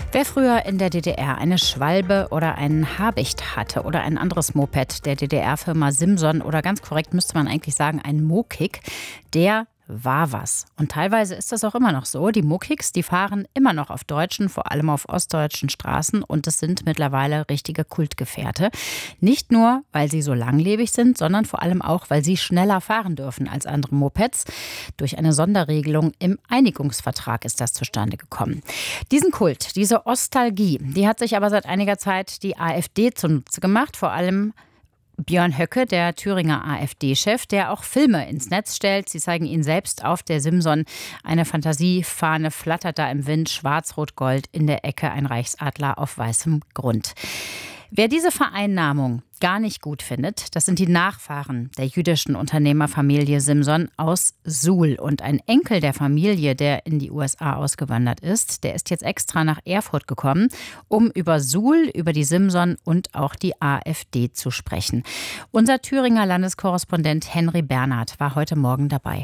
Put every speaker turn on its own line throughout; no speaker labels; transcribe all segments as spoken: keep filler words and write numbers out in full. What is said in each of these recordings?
Wer früher in der D D R eine Schwalbe oder einen Habicht hatte oder ein anderes Moped der D D R-Firma Simson oder ganz korrekt müsste man eigentlich sagen ein Mokik, der war was. Und teilweise ist das auch immer noch so. Die Mokiks, die fahren immer noch auf deutschen, vor allem auf ostdeutschen Straßen und es sind mittlerweile richtige Kultgefährte. Nicht nur, weil sie so langlebig sind, sondern vor allem auch, weil sie schneller fahren dürfen als andere Mopeds. Durch eine Sonderregelung im Einigungsvertrag ist das zustande gekommen. Diesen Kult, diese Ostalgie, die hat sich aber seit einiger Zeit die AfD zunutze gemacht, vor allem Björn Höcke, der Thüringer AfD-Chef, der auch Filme ins Netz stellt. Sie zeigen ihn selbst auf der Simson. Eine Fantasiefahne flattert da im Wind, schwarz-rot-gold, in der Ecke ein Reichsadler auf weißem Grund. Wer diese Vereinnahmung gar nicht gut findet, das sind die Nachfahren der jüdischen Unternehmerfamilie Simson aus Suhl. Und ein Enkel der Familie, der in die U S A ausgewandert ist, der ist jetzt extra nach Erfurt gekommen, um über Suhl, über die Simson und auch die AfD zu sprechen. Unser Thüringer Landeskorrespondent Henry Bernhard war heute Morgen dabei.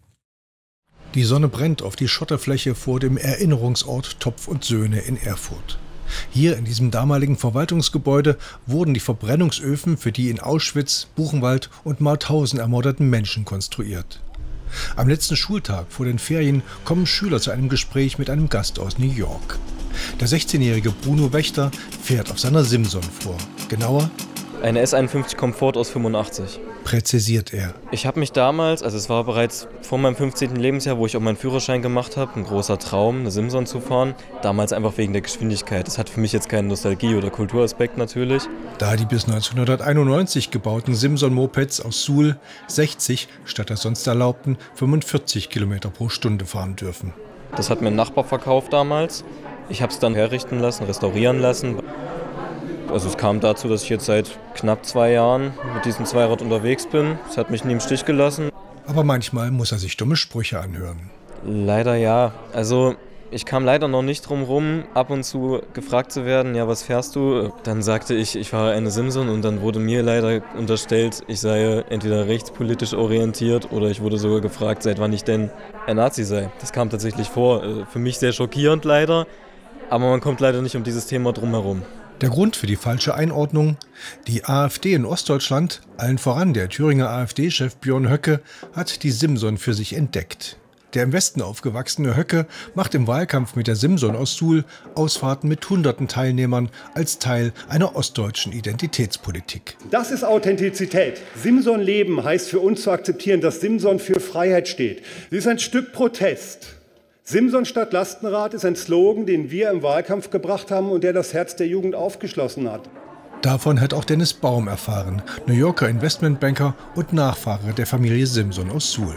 Die Sonne brennt auf die Schotterfläche vor dem Erinnerungsort Topf und Söhne in Erfurt. Hier in diesem damaligen Verwaltungsgebäude wurden die Verbrennungsöfen für die in Auschwitz, Buchenwald und Mauthausen ermordeten Menschen konstruiert. Am letzten Schultag vor den Ferien kommen Schüler zu einem Gespräch mit einem Gast aus New York. Der sechzehnjährige Bruno Wächter fährt auf seiner Simson vor. Genauer:
eine S einundfünfzig Komfort aus fünfundachtzig.
Präzisiert er.
Ich habe mich damals, also es war bereits vor meinem fünfzehnten Lebensjahr, wo ich auch meinen Führerschein gemacht habe, ein großer Traum, eine Simson zu fahren. Damals einfach wegen der Geschwindigkeit. Das hat für mich jetzt keinen Nostalgie- oder Kulturaspekt natürlich.
Da die bis neunzehnhunderteinundneunzig gebauten Simson-Mopeds aus Suhl sechzig statt der sonst erlaubten fünfundvierzig Kilometer pro Stunde fahren dürfen.
Das hat mir ein Nachbar verkauft damals. Ich habe es dann herrichten lassen, restaurieren lassen. Also es kam dazu, dass ich jetzt seit knapp zwei Jahren mit diesem Zweirad unterwegs bin. Es hat mich nie im Stich gelassen.
Aber manchmal muss er sich dumme Sprüche anhören.
Leider ja. Also ich kam leider noch nicht drum rum, ab und zu gefragt zu werden, ja, was fährst du? Dann sagte ich, ich fahre eine Simson und dann wurde mir leider unterstellt, ich sei entweder rechtspolitisch orientiert oder ich wurde sogar gefragt, seit wann ich denn ein Nazi sei. Das kam tatsächlich vor. Für mich sehr schockierend leider, aber man kommt leider nicht um dieses Thema drum herum.
Der Grund für die falsche Einordnung? Die AfD in Ostdeutschland, allen voran der Thüringer AfD-Chef Björn Höcke, hat die Simson für sich entdeckt. Der im Westen aufgewachsene Höcke macht im Wahlkampf mit der Simson aus Suhl Ausfahrten mit hunderten Teilnehmern als Teil einer ostdeutschen Identitätspolitik.
Das ist Authentizität. Simson leben heißt für uns zu akzeptieren, dass Simson für Freiheit steht. Sie ist ein Stück Protest. Simson statt Lastenrad ist ein Slogan, den wir im Wahlkampf gebracht haben und der das Herz der Jugend aufgeschlossen hat.
Davon hat auch Dennis Baum erfahren, New Yorker Investmentbanker und Nachfahre der Familie Simson aus Suhl.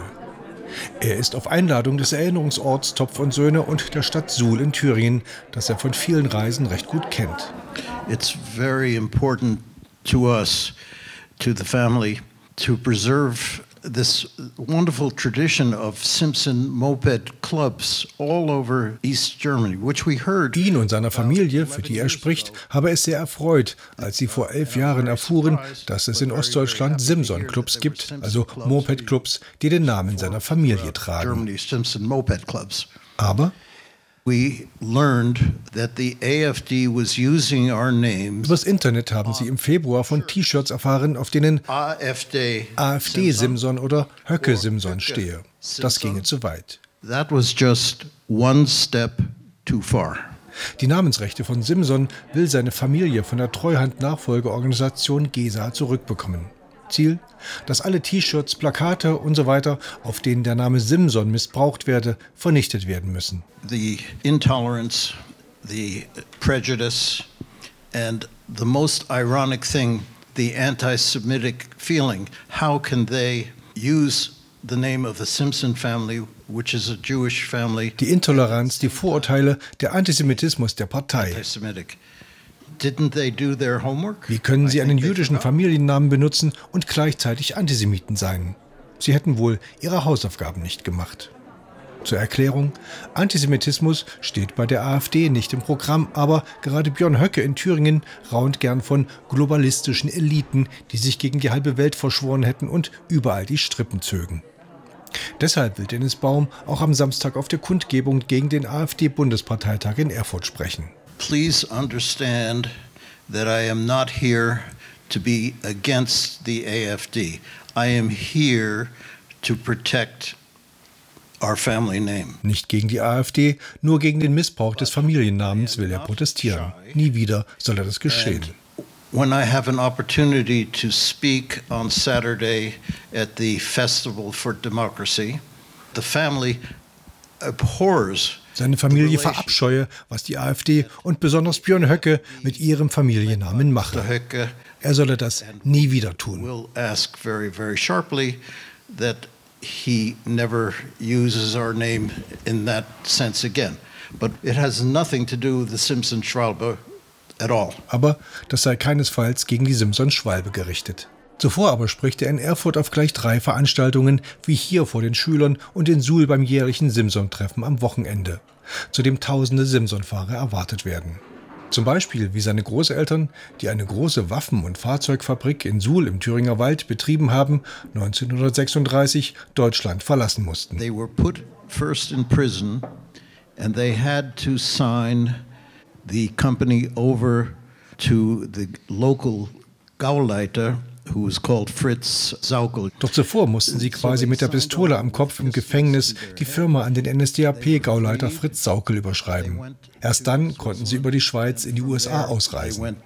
Er ist auf Einladung des Erinnerungsorts Topf und Söhne und der Stadt Suhl in Thüringen, das er von vielen Reisen recht gut kennt.
It's very important to us, to the family, to preserve this wonderful tradition of Simpson moped clubs all over East Germany, which we heard.
Ihn und seiner Familie, für die er spricht, habe es sehr erfreut, als sie vor elf Jahren erfuhren, dass es in Ostdeutschland Simson-Clubs gibt, also Moped-Clubs, die den Namen seiner Familie tragen. Aber
We learned that the A F D was using our names.
Übers Internet haben sie im Februar von T-Shirts erfahren, auf denen
AfD
AfD-Simson oder Höcke-Simson stehe. Das ginge zu weit.
That was just one step too far.
Die Namensrechte von Simson will seine Familie von der Treuhand-Nachfolgeorganisation GESA zurückbekommen. Ziel, dass alle T-Shirts, Plakate und so weiter, auf denen der Name Simson missbraucht werde, vernichtet werden müssen.
The intolerance, the prejudice and the most ironic thing, the anti-Semitic feeling. How can they use the name of the Simpson family, which is a Jewish family?
Die Intoleranz, die Vorurteile, der Antisemitismus der Partei.
Anti-Semitic. Didn't they do their homework?
Wie können sie einen jüdischen Familiennamen benutzen und gleichzeitig Antisemiten sein? Sie hätten wohl ihre Hausaufgaben nicht gemacht. Zur Erklärung: Antisemitismus steht bei der AfD nicht im Programm, aber gerade Björn Höcke in Thüringen raunt gern von globalistischen Eliten, die sich gegen die halbe Welt verschworen hätten und überall die Strippen zögen. Deshalb will Dennis Baum auch am Samstag auf der Kundgebung gegen den AfD-Bundesparteitag in Erfurt sprechen.
please understand that I am not here to be against the A F D. I am here to protect our family name.
Nicht gegen die AfD, nur gegen den Missbrauch des Familiennamens will er protestieren. Nie wieder soll er das geschehen.
When I have an opportunity to speak on Saturday at the Festival for Democracy, the family abhors.
Seine Familie verabscheue, was die AfD und besonders Björn Höcke mit ihrem Familiennamen mache. Er solle das nie wieder tun.
Will ask very, very sharply that he never uses our name in that sense again. But it has nothing to do with the Simpson-Schwalbe at all.
Aber das sei keinesfalls gegen die Simpson-Schwalbe gerichtet. Zuvor aber spricht er in Erfurt auf gleich drei Veranstaltungen, wie hier vor den Schülern und in Suhl beim jährlichen Simson-Treffen am Wochenende, zu dem tausende Simson-Fahrer erwartet werden. Zum Beispiel wie seine Großeltern, die eine große Waffen- und Fahrzeugfabrik in Suhl im Thüringer Wald betrieben haben, neunzehnhundertsechsunddreißig Deutschland verlassen mussten.
They were put first in prison and they had to sign the company over to the local Gauleiter, who was called Fritz Sauckel.
Doch zuvor mussten sie quasi mit der Pistole am Kopf im Gefängnis die Firma an den N S D A P-Gauleiter Fritz Sauckel überschreiben. Erst dann konnten sie über die Schweiz in die U S A ausreisen.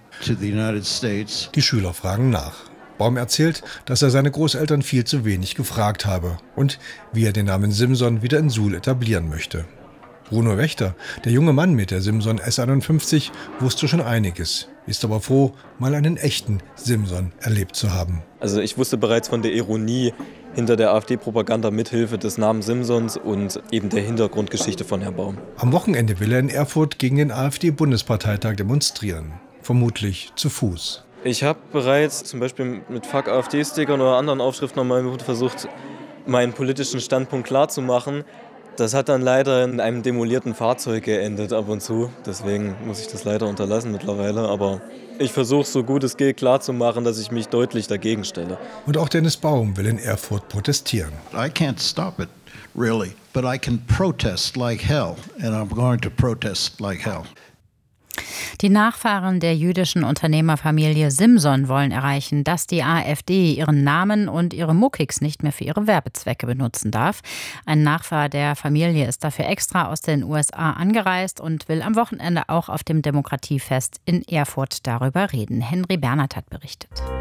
Die Schüler fragen nach. Baum erzählt, dass er seine Großeltern viel zu wenig gefragt habe und wie er den Namen Simson wieder in Suhl etablieren möchte. Bruno Wächter, der junge Mann mit der Simson S einundfünfzig, wusste schon einiges, ist aber froh, mal einen echten Simson erlebt zu haben.
Also ich wusste bereits von der Ironie hinter der AfD-Propaganda mithilfe des Namens Simsons und eben der Hintergrundgeschichte von Herrn Baum.
Am Wochenende will er in Erfurt gegen den AfD-Bundesparteitag demonstrieren, vermutlich zu Fuß.
Ich habe bereits zum Beispiel mit Fuck AfD-Stickern oder anderen Aufschriften nochmal versucht, meinen politischen Standpunkt klarzumachen. Das hat dann leider in einem demolierten Fahrzeug geendet ab und zu. Deswegen muss ich das leider unterlassen mittlerweile. Aber ich versuche, so gut es geht, klarzumachen, dass ich mich deutlich dagegen stelle.
Und auch Dennis Baum will in Erfurt protestieren.
I can't stop it, really. But I can protest like hell. And I'm going to protest like hell.
Die Nachfahren der jüdischen Unternehmerfamilie Simson wollen erreichen, dass die AfD ihren Namen und ihre Muckigs nicht mehr für ihre Werbezwecke benutzen darf. Ein Nachfahr der Familie ist dafür extra aus den U S A angereist und will am Wochenende auch auf dem Demokratiefest in Erfurt darüber reden. Henry Bernhard hat berichtet.